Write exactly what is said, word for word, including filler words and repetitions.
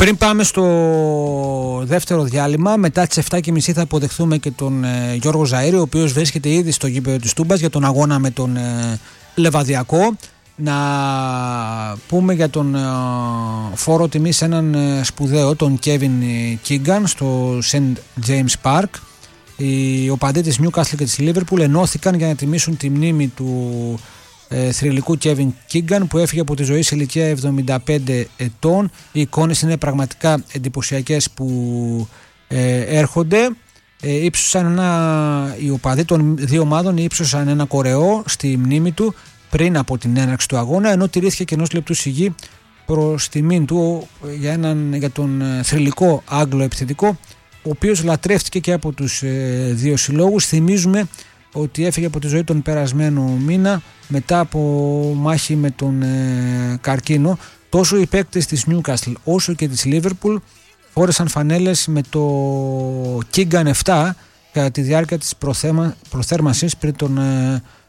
Πριν πάμε στο δεύτερο διάλειμμα, μετά τις επτά και μισή θα υποδεχθούμε και τον ε, Γιώργο Ζαΐρη, ο οποίος βρίσκεται ήδη στο γήπεδο της Τούμπας για τον αγώνα με τον ε, Λεβαδιακό. Να πούμε για τον ε, φόρο τιμής έναν ε, σπουδαίο, τον Kevin Keegan, στο Saint James Park. Οι οπαδοί της Newcastle και της Liverpool ενώθηκαν για να τιμήσουν τη μνήμη του ε, θρυλικού Kevin Keegan, που έφυγε από τη ζωή σε ηλικία εβδομήντα πέντε ετών. Οι εικόνες είναι πραγματικά εντυπωσιακές που ε, έρχονται. Ε, ύψωσαν ένα, οι οπαδοί των δύο ομάδων ύψωσαν ένα κορεό στη μνήμη του πριν από την έναρξη του αγώνα, ενώ τηρήθηκε και ενός λεπτού σιγή προς τιμήν του για, έναν, για τον θρυλικό Άγγλο επιθετικό, ο οποίος λατρεύτηκε και από τους ε, δύο συλλόγους. Θυμίζουμε ότι έφυγε από τη ζωή τον περασμένο μήνα μετά από μάχη με τον ε, καρκίνο. Τόσο οι παίκτες της Newcastle όσο και της Liverpool φόρεσαν φανέλες με το Keegan επτά κατά τη διάρκεια της προθέμα, προθέρμανσης πριν τον ε,